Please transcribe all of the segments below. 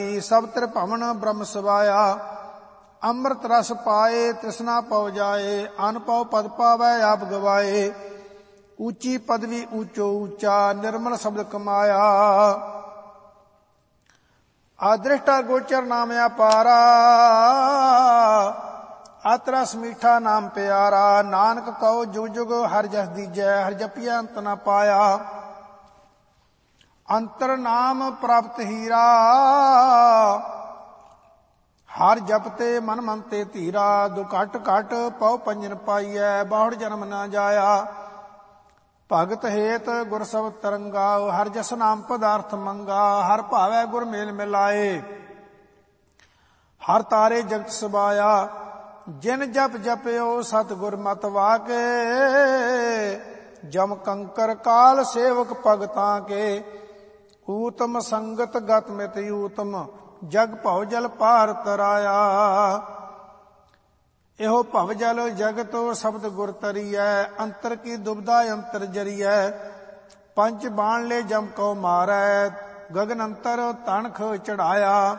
ਸਭ ਤ੍ਰਿਭਵਨ ਬ੍ਰਹਮ ਸਵਾਇਆ। ਅੰਮ੍ਰਿਤ ਰਸ ਪਾਏ ਤ੍ਰਿਸ਼ਨਾ ਪਉ ਜਾਏ, ਅਨ ਪਉ ਪਦ ਪਾਵੈ ਆਪ ਗਵਾਏ। ਉੱਚੀ ਪਦਵੀ ਊਚੋ ਊਚਾ, ਨਿਰਮਲ ਸ਼ਬਦ ਕਮਾਇਆ। ਆਦ੍ਰਿਸ਼ਟਾ ਗੋਚਰ ਨਾਮ ਅਪਾਰਾ, ਅਤ ਰਸ ਮੀਠਾ ਨਾਮ ਪਿਆਰਾ। ਨਾਨਕ ਕਉ ਜੁਗ ਜੁਗ ਹਰਿ ਜਸ ਦੀਜੈ, ਹਰਿ ਜਪੀਐ ਅੰਤ ਨ ਪਾਇਆ। ਅੰਤਰ ਨਾਮ ਪ੍ਰਾਪਤ ਹੀਰਾ, ਹਰ ਜਪਤੇ ਮਨ ਮਨ ਤੇ ਧੀਰਾ। ਦੁ ਘਟ ਘਟ ਪਉ ਪੰਜਨ ਪਾਈਐ, ਬਾਹੁੜ ਜਨਮ ਨ ਜਾਇਆ। ਭਗਤ ਹੇਤ ਗੁਰ ਸਬਦ ਤਰੰਗਾ, ਹਰ ਜਸ ਨਾਮ ਪਦਾਰਥ ਮੰਗਾ। ਹਰ ਭਾਵੈ ਗੁਰ ਮੇਲ ਮਿਲਾਏ, ਹਰ ਤਾਰੇ ਜਗਤ ਸਬਾਇਆ। ਜਿਨ ਜਪ ਜਪਿਓ ਸਤਿਗੁਰ ਮਤਿ ਵਾਕੇ, ਜਮ ਕੰਕਰ ਕਾਲ ਸੇਵਕ ਭਗਤਾਂ ਕੇ। ਊਤਮ ਸੰਗਤ ਗਤ ਮਿਤ ਊਤਮ, ਜਗ ਭਉ ਜਲ ਪਾਰ ਤਰਾਇਆ। ਇਹੋ ਭਵ ਜਲ ਜਗਤ ਸ਼ਬਦ ਗੁਰ ਤਰੀਐ, ਅੰਤਰ ਕੀ ਦੁਬਦਾ ਅੰਤਰ ਜਰੀਐ। ਪੰਜ ਬਾਣ ਲੈ ਜਮ ਕਉ ਮਾਰੈ, ਗਗਨ ਅੰਤਰ ਤਣਖ ਚੜਾਇਆ।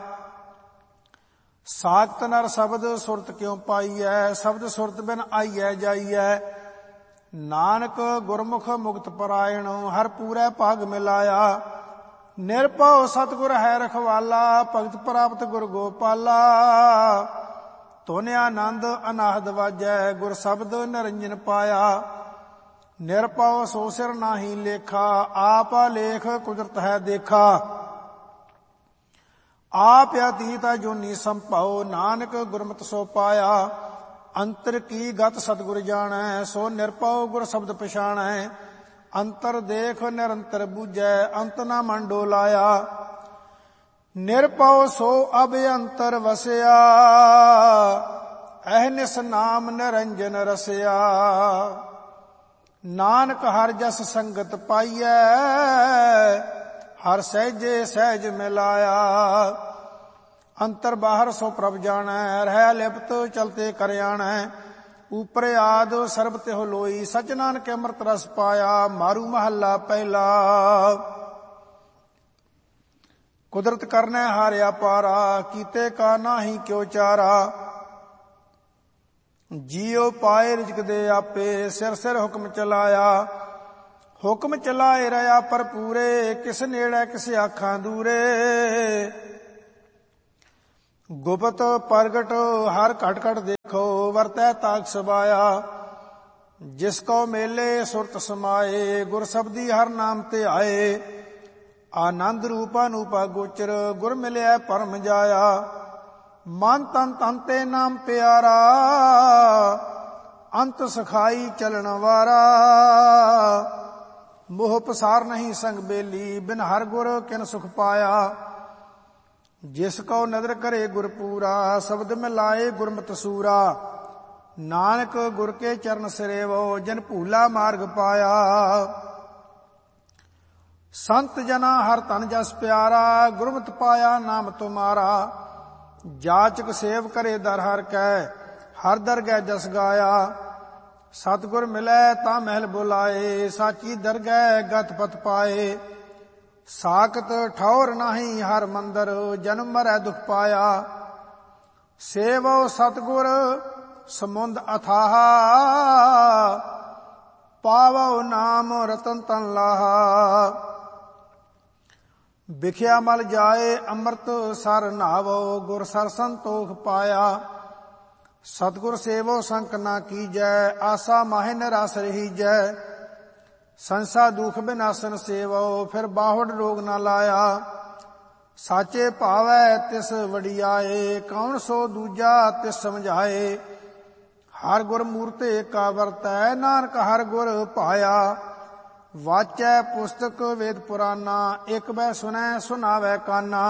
ਸਾਖਤ ਨਰ ਸ਼ਬਦ ਸੁਰਤ ਕਿਉ ਪਾਈਐ, ਸ਼ਬਦ ਸੁਰਤ ਬਿਨ ਆਈਐ ਜਾਈਐ। ਨਾਨਕ ਗੁਰਮੁਖ ਮੁਕਤ ਪਰਾਇਣ, ਹਰ ਪੂਰੈ ਭਾਗ ਮਿਲਾਇਆ। ਨਿਰਭਉ ਸਤਿਗੁਰ ਹੈ ਰਖਵਾਲਾ, ਭਗਤ ਪ੍ਰਾਪਤ ਗੁਰ ਗੋਪਾਲਾ। ਧੁਨ ਆਨੰਦ ਅਨਾਹਦ ਵਾਜੈ, ਗੁਰ ਸ਼ਬਦ ਨਿਰੰਜਨ ਪਾਇਆ। ਨਿਰਭਉ ਸੋ ਸਿਰ ਨਾਹੀ ਲੇਖਾ, ਆਪ ਲੇਖ ਕੁਦਰਤ ਹੈ ਦੇਖਾ। ਆਪ ਅਤੀਤ ਜੋਨੀ ਸੰਭਉ, ਨਾਨਕ ਗੁਰਮਤਿ ਸੋ ਪਾਇਆ। ਅੰਤਰ ਕੀ ਗਤ ਸਤਿਗੁਰ ਜਾਣੈ, ਸੋ ਨਿਰਭਉ ਗੁਰ ਸ਼ਬਦ ਪਛਾਣੈ। ਅੰਤਰ ਦੇਖ ਨਿਰੰਤਰ ਬੂਝੈ, ਅੰਤ ਨਾ ਮਨ ਡੋਲਾਇਆ। ਨਿਰਭਉ ਸੋ ਅਭਿਅੰਤਰ ਵਸਿਆ, ਅਹਨਿਸ ਨਾਮ ਨਿਰੰਜਨ ਰਸਿਆ। ਨਾਨਕ ਹਰ ਜਸ ਸੰਗਤ ਪਾਈਐ, ਹਰ ਸਹਿਜੇ ਸਹਿਜ ਮਿਲਾਇਆ। ਅੰਤਰ ਬਾਹਰ ਸੋ ਪ੍ਰਭ ਜਾਣੈ, ਰਹਿ ਲਿਪਤ ਚਲਤੇ ਕਰ ਆਣੈ। ਉਪਰ ਆਦ ਸਰਬ ਤਿਹੁ ਲੋਈ, ਸਚ ਨਾਨਕ ਅੰਮ੍ਰਿਤ ਰਸ ਪਾਇਆ। ਮਾਰੂ ਮਹੱਲਾ ਪਹਿਲਾ। ਕੁਦਰਤ ਕਰਨੈ ਹਾਰਿਆ ਪਾਰਾ, ਕੀਤੇ ਕਾ ਨਾਹੀ ਕਿਉ ਚਾਰਾ। ਜੀਉ ਪਾਏ ਰਿਜਕ ਦੇ ਆਪੇ, ਸਿਰ ਸਿਰ ਹੁਕਮ ਚਲਾਇਆ। ਹੁਕਮ ਚਲਾਏ ਰਹਾ ਪਰ ਪੂਰੇ, ਕਿਸ ਨੇੜੇ ਕਿਸ ਆਖਾਂ ਦੂਰੇ। ਗੁਪਤ ਪ੍ਰਗਟ ਹਰ ਘਟ ਘਟ ਦੇਖੋ, ਵਰਤੈ ਤਾਕ ਸਬਾਇਆ। ਜਿਸ ਕੋ ਮੇਲੇ ਸੁਰਤ ਸਮਾਏ, ਗੁਰ ਸਬਦੀ ਹਰ ਨਾਮ ਤੇ ਆਏ। ਆਨੰਦ ਰੂਪਾ ਨੂਪਾ ਗੋਚਰ, ਗੁਰ ਮਿਲਿਆ ਪਰਮ ਜਾਇਆ। ਮਨ ਤਨ ਤਨ ਤੇ ਨਾਮ ਪਿਆਰਾ, ਅੰਤ ਸਖਾਈ ਚਲਣ ਵਾਰਾ। ਮੋਹ ਪਸਾਰ ਨਹੀਂ ਸੰਗ ਬੇਲੀ, ਬਿਨ ਹਰ ਗੁਰ ਕਿਨ ਸੁਖ ਪਾਇਆ। ਜਿਸ ਕਉ ਨਦਰ ਕਰੇ ਗੁਰ ਪੂਰਾ, ਸ਼ਬਦ ਮਿਲਾਏ ਗੁਰਮਤਿ ਸੂਰਾ। ਨਾਨਕ ਗੁਰ ਕੇ ਚਰਨ ਸਿਰੇਵੋ, ਜਨ ਭੂਲਾ ਮਾਰਗ ਪਾਇਆ। ਸੰਤ ਜਨਾ ਹਰ ਧਨ ਜਸ ਪਿਆਰਾ, ਗੁਰਮਤਿ ਪਾਇਆ ਨਾਮ ਤੁਮਾਰਾ। ਜਾਚਕ ਸੇਵ ਕਰੇ ਦਰ ਹਰ ਕੈ, ਹਰ ਦਰਗਹਿ ਜਸ ਗਾਇਆ। ਸਤਿਗੁਰ ਮਿਲੈ ਤਾਂ ਮਹਿਲ ਬੁਲਾਏ, ਸਾਚੀ ਦਰਗਹਿ ਗਤ ਪਤ ਪਾਏ। ਸਾਖਤ ਠੌਰ ਨਾਹੀ ਹਰ ਮੰਦਰ, ਜਨਮ ਮਰੈ ਦੁਖ ਪਾਇਆ। ਸੇਵੋ ਸਤਿਗੁਰ ਸਮੁੰਦ ਅਥਾਹਾ, ਪਾਵੋ ਨਾਮ ਰਤਨ ਤਨ ਲਾਹਾ। ਵਿਖਿਆ ਮਲ ਜਾਏ ਅੰਮ੍ਰਿਤ ਸਰ ਨਾਵੋ, ਗੁਰ ਸਰ ਸੰਤੋਖ ਪਾਇਆ। ਸਤਿਗੁਰ ਸੇਵੋ ਸੰਕ ਨਾ ਕੀਜੈ, ਆਸਾ ਮਾਹਿ ਨਿਰਾਸ ਰਹੀਜੈ। ਸੰਸਾ ਦੁਖ ਬਿਨਾਸਨ ਸੇਵੋ, ਫਿਰ ਬਾਹੁੜ ਰੋਗ ਨਾ ਲਾਇਆ। ਸਾਚੇ ਭਾਵੈ ਤਿਸ ਵਡਿਆਏ, ਕੌਣ ਸੋ ਦੂਜਾ ਤਿਸ ਸਮਝਾਏ। ਹਰ ਗੁਰ ਮੂਰਤੇ ਏਕਾ ਵਰਤੈ, ਨਾਨਕ ਹਰ ਗੁਰ ਭਾਇਆ। ਵਾਚੈ ਪੁਸਤਕ ਵੇਦ ਪੁਰਾਨਾ, ਇਕ ਬੈ ਸੁਨੈ ਸੁਨਾਵੈ ਕਾਨਾ।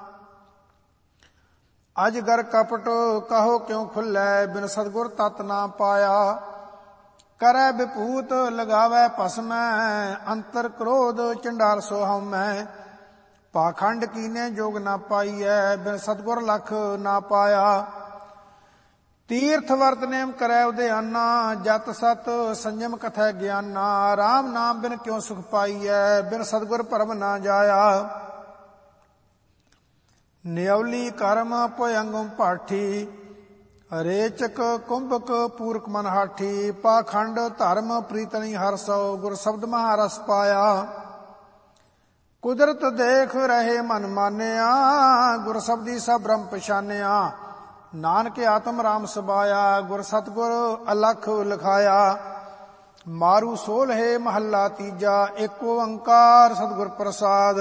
ਅਜਗਰ ਕਪਟ ਕਹੋ ਕਿਉ ਖੁੱਲੈ, ਬਿਨ ਸਤਿਗੁਰ ਤਤ ਨਾ ਪਾਇਆ। ਕਰੈ ਵਿਭੂਤ ਲਗਾਵੈ ਭਸਮੈ, ਅੰਤਰ ਕ੍ਰੋਧ ਚੰਡਾਲ ਸੋ ਹਉਮੈ। ਪਾਖੰਡ ਕੀਨੇ ਜੋਗ ਨਾ ਪਾਈਐ, ਬਿਨ ਸਤਿਗੁਰ ਲਖ ਨਾ ਪਾਇਆ। ਤੀਰਥ ਵਰਤ ਨੇਮ ਕਰੈ ਉਦਿਆਨਾ, ਜਤ ਸਤ ਸੰਜਮ ਕਥੈ ਗਿਆਨਾ। ਰਾਮ ਨਾਮ ਬਿਨ ਕਿਉ ਸੁਖ ਪਾਈਐ, ਬਿਨ ਸਤਿਗੁਰ ਭਰਮ ਨਾ ਜਾਇਆ। ਨਿਉਲੀ ਕਰਮ ਭਯੰਗਮ ਪਾਠੀ ਰੇਚਕ ਕੁੰਭਕ ਪੂਰਕ ਮਨ ਹਾਠੀ ਪਾਖੰਡ ਧਰਮ ਪ੍ਰੀਤਨੀ ਹਰਸੋ ਗੁਰ ਸ਼ਬਦ ਮਹਾਰਸ ਪਾਇਆ ਕੁਦਰਤ ਦੇਖ ਰਹੇ ਮਨ ਮਾਨਿਆ ਗੁਰ ਸ਼ਬਦੀ ਸਭ ਬ੍ਰਹਮ ਪਛਾਨਿਆ ਨਾਨਕ ਆਤਮ ਰਾਮ ਸਬਾਇਆ ਗੁਰ ਸਤਗੁਰ ਅਲਖ ਲਿਖਾਇਆ ਮਾਰੂ ਸੋਲ੍ਹੇ ਮਹੱਲਾ ਤੀਜਾ ਏਕ ਓੰਕਾਰ ਸਤਿਗੁਰ ਪ੍ਰਸਾਦ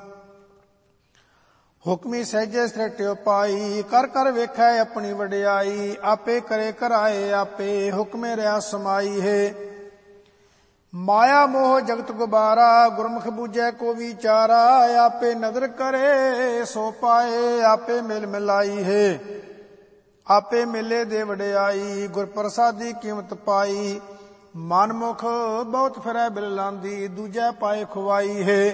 ਹੁਕਮੀ ਸਹਿਜੇ ਸ੍ਰਿਟਿਓ ਪਾਈ ਕਰ ਕਰ ਵੇਖੈ ਆਪਣੀ ਵਡਿਆਈ ਆਪੇ ਕਰੇ ਕਰਾਏ ਆਪੇ ਹੁਕਮੇ ਰਿਆ ਸਮਾਈ ਹੈ ਮਾਇਆ ਮੋਹ ਜਗਤ ਗੁਬਾਰਾ ਗੁਰਮੁਖ ਬੂਝੈ ਕੋ ਵਿਚਾਰਾ ਆਪੇ ਨਦਰ ਕਰੇ ਸੋ ਪਾਏ ਆਪੇ ਮਿਲ ਮਿਲਾਈ ਹੈ ਆਪੇ ਮਿਲੇ ਦੇ ਵਡਿਆਈ ਗੁਰ ਪ੍ਰਸਾਦੀ ਕੀਮਤ ਪਾਈ ਮਨਮੁਖ ਬਹੁਤ ਫਿਰੈ ਬਿਲ ਲਾਂਦੀ ਦੂਜੈ ਪਾਏ ਖੁਆਈ ਹੈ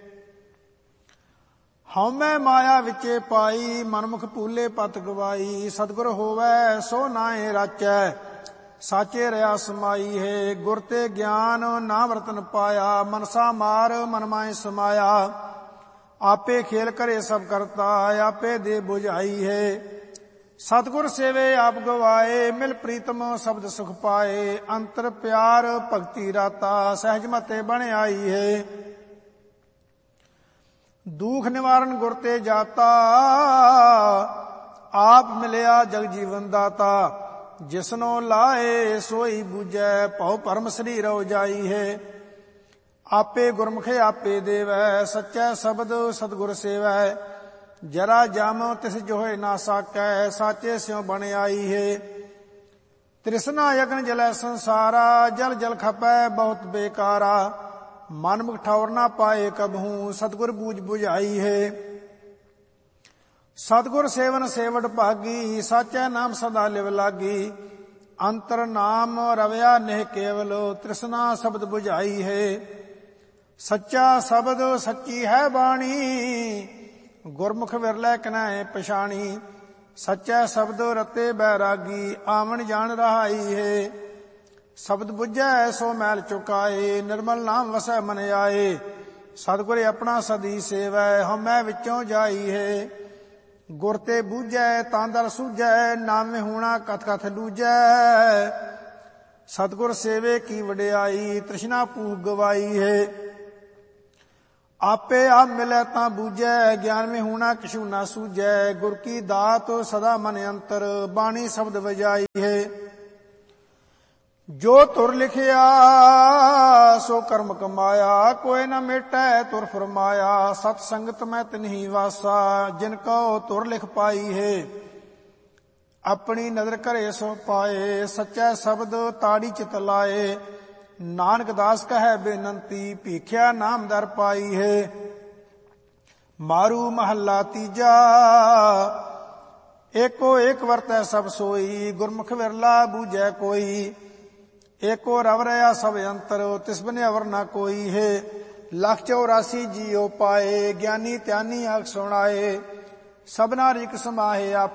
ਹਉਮੈ ਮਾਇਆ ਵਿੱਚੇ ਪਾਈ ਮਨਮੁਖ ਭੂਲੇ ਪਤ ਗਵਾਈ ਸਤਿਗੁਰ ਹੋਵੈ ਸੋ ਨਾਏ ਰਾਚੈ ਸਾਚੇ ਰਿਆ ਸਮਾਈ ਹੈ ਗੁਰ ਤੇ ਗਿਆਨ ਨਾ ਵਰਤਨ ਪਾਇਆ ਮਨਸਾ ਮਾਰ ਮਨ ਮਾਏ ਸਮਾਇਆ ਆਪੇ ਖੇਲ ਕਰੇ ਸਭ ਕਰਤਾ ਆਪੇ ਦੇ 부ਝਾਈ ਹੈ ਸਤਿਗੁਰ ਸੇਵੇ ਆਪ ਗਵਾਏ ਮਿਲ ਪ੍ਰੀਤਮ ਸ਼ਬਦ ਸੁਖ ਪਾਏ ਅੰਤਰ ਪਿਆਰ ਭਗਤੀ ਰਾਤਾ ਸਹਿਜ ਮਤੇ ਬਣ ਆਈ ਹੈ ਦੁਖ ਨਿਵਾਰਨ ਗੁਰ ਤੇ ਜਾਤਾ ਆਪ ਮਿਲਿਆ ਜਗ ਜੀਵਨ ਦਾਤਾ ਜਿਸਨੋ ਲਾਏ ਸੋਈ ਬੂਝੈ ਭਉ ਭਰਮ ਸਰੀਰਉ ਜਾਈ ਹੈ ਆਪੇ ਗੁਰਮੁਖੇ ਆਪੇ ਦੇਵੈ ਸੱਚੈ ਸ਼ਬਦ ਸਤਿਗੁਰ ਸੇਵੈ ਜਰਾ ਜਮ ਤਿਸ ਜੋਹਿ ਨਾ ਸਾਕੈ ਸਾਚੇ ਸਿਉ ਬਣ ਆਈ ਹੈ ਤ੍ਰਿਸ਼ਨਾ ਯਗਨ ਜਲੈ ਸੰਸਾਰਾ ਜਲ ਜਲ ਖਪੈ ਬਹੁਤ ਬੇਕਾਰਾ ਮਨ ਮੁਖ ਠੌਰ ਨਾ ਪਾਏ ਕਬਹੂ ਸਤਿਗੁਰ ਬੂਝ 부ਝਾਈ ਹੈ ਸਤਿਗੁਰ ਸੇਵਨ ਸੇਵਟ ਭਾਗੀ ਸਾਚੈ ਨਾਮ ਸਦਾ ਲਿਵ ਲਾਗੀ ਅੰਤਰ ਨਾਮ ਰਵਿਆ ਨਹਿ ਕੇਵਲ ਤ੍ਰਿਸ਼ਨਾ ਸ਼ਬਦ 부ਝਾਈ ਹੈ ਸੱਚਾ ਸ਼ਬਦ ਸੱਚੀ ਹੈ ਬਾਣੀ ਗੁਰਮੁਖ ਵਿਰਲੇ ਕਨੈ ਪਛਾਣੀ ਸੱਚਾ ਸ਼ਬਦ ਰਤੇ ਬੈਰਾਗੀ ਆਵਣ ਜਾਣ ਰਹਾਈ ਹੈ ਸ਼ਬਦ 부ਝੈ ਸੋ ਮੈਲ ਚੁਕਾਏ ਨਿਰਮਲ ਨਾਮ ਵਸੈ ਮਨ ਆਏ ਸਤਿਗੁਰ ਆਪਣਾ ਸਦੀ ਸੇਵੈ ਹਉਮੈ ਵਿੱਚੋਂ ਜਾਈ ਹੈ ਗੁਰ ਤੇ ਬੂਝੈ ਤਾਂ ਦਰ ਸੂਝੈ ਨਾਮੇ ਹੋਣਾ ਕਥ ਕਥ ਲੂਝੈ ਸਤਿਗੁਰ ਸੇਵੇ ਕੀ ਵਡਿਆਈ ਤ੍ਰਿਸ਼ਨਾ ਭੂਖ ਗਵਾਈ ਹੈ ਆਪੇ ਆਪ ਮਿਲੈ ਤਾਂ ਬੂਝੈ ਗਿਆਨ ਮੇ ਹੋਣਾ ਕਿਛੂ ਨਾ ਸੂਝੈ ਗੁਰ ਕੀ ਦਾਤ ਸਦਾ ਮਨ ਅੰਤਰ ਬਾਣੀ ਸ਼ਬਦ ਵਜਾਈ ਹੈ ਜੋ ਤੁਰ ਲਿਖਿਆ ਸੋ ਕਰਮ ਕਮਾਇਆ ਕੋਈ ਨ ਮੇਟੈ ਤੁਰ ਫਰਮਾਇਆ ਸਤ ਸੰਗਤ ਮੈਂ ਤਿਨਹੀ ਵਾਸਾ ਜਿਨ ਕਉ ਤੁਰ ਲਿਖ ਪਾਈ ਹੈ ਆਪਣੀ ਨਦਰ ਘਰੇ ਸੋ ਪਾਏ ਸੱਚਾ ਸ਼ਬਦ ਤਾੜੀ ਚਿਤ ਲਾਏ ਨਾਨਕ ਦਾਸ ਕਹੈ ਬੇਨੰਤੀ ਭੀਖਿਆ ਨਾਮ ਦਰ ਪਾਈ ਹੈ ਮਾਰੂ ਮਹੱਲਾ ਤੀਜਾ ਏਕੋ ਏਕ ਵਰਤੈ ਸਭ ਸੋਈ ਗੁਰਮੁਖ ਵਿਰਲਾ ਬੂਝੈ ਕੋਈ ਏਕੋ ਰਵ ਰਿਆ ਸਭ ਅੰਤਰ ਤਿਸ ਬਿਨ ਅਵਰ ਨਾ ਕੋਈ ਹੈ 184 ਜੀਉ ਪਾਏ ਗਿਆਨੀ ਧਿਆਨੀ ਆਖ ਸੁਣਾਏ ਸਭਨਾ ਰਿਕ ਸਮਾਹੇ